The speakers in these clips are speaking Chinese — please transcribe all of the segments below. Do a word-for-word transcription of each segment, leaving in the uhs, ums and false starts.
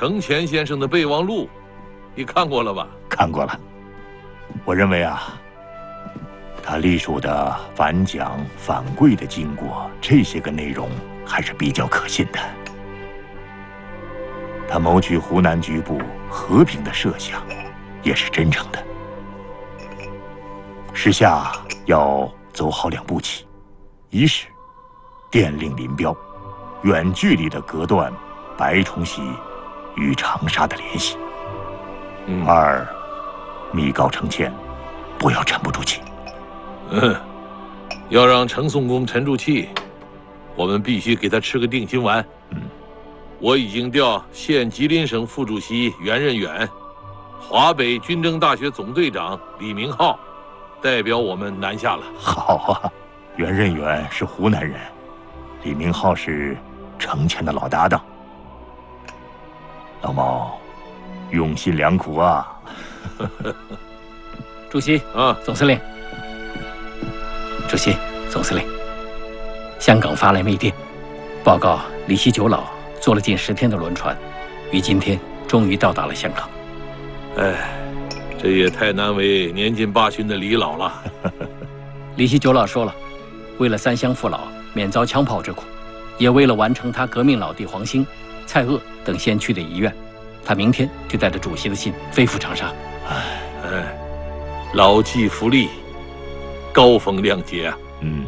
程潜先生的备忘录，你看过了吧？ 看过了。我认为啊，他隶属的反蒋反桂的经过，这些个内容还是比较可信的。他谋取湖南局部和平的设想，也是真诚的。时下要走好两步棋，一是电令林彪，远距离的隔断白崇禧与长沙的联系； 嗯、 二，密告程潜，不要沉不住气。 嗯，要让程宋公沉住气，我们必须给他吃个定心丸。 嗯， 我已经调现吉林省副主席袁任远、华北军政大学总队长李明浩代表我们南下了。 好啊，袁任远是湖南人，李明浩是程潜的老搭档。老毛，用心良苦啊！ 主席啊， 总司令，主席，总司令，香港发来密电，报告李希九老坐了近十天的轮船，于今天终于到达了香港。 哎，这也太难为年近八旬的李老了。 李希九老说了，为了三乡父老免遭枪炮之苦，也为了完成他革命老弟黄兴、蔡锷等先驱的遗愿，他明天就带着主席的信飞赴长沙。 哎哎，老骥伏枥，高风亮节啊！ 嗯，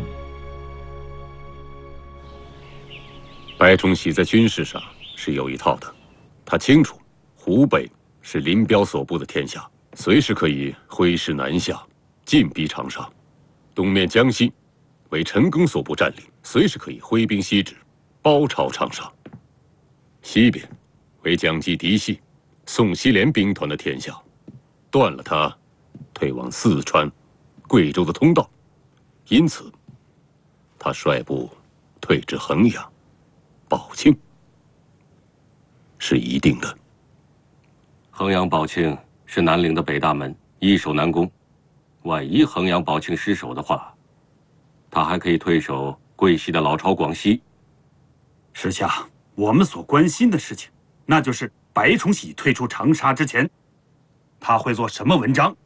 白崇禧在军事上是有一套的，他清楚湖北是林彪所部的天下，随时可以挥师南下，进逼长沙；东面江西为陈赓所部占领，随时可以挥兵西指，包抄长沙；西边为蒋济嫡系、宋希濂兵团的天下，断了他退往四川、贵州的通道，因此他率部退至衡阳、宝庆是一定的。 衡阳、宝庆是南岭的北大门，易守难攻。万一衡阳、宝庆失守的话，他还可以退守桂系的老巢广西。 时下我们所关心的事情，那就是白崇禧退出长沙之前，他会做什么文章？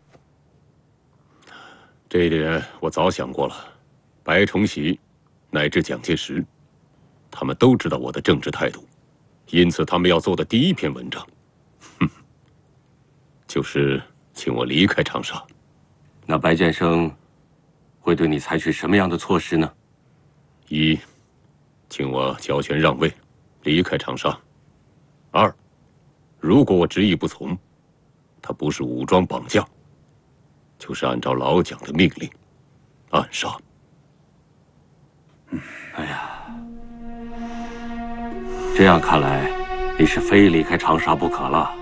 这一点我早想过了。白崇禧乃至蒋介石，他们都知道我的政治态度，因此他们要做的第一篇文章，哼，就是请我离开长沙。 那白建生会对你采取什么样的措施呢？ 一，请我交权让位，离开长沙；二，如果我执意不从，他不是武装绑架，就是按照老蒋的命令暗杀。 哎呀，这样看来，你是非离开长沙不可了。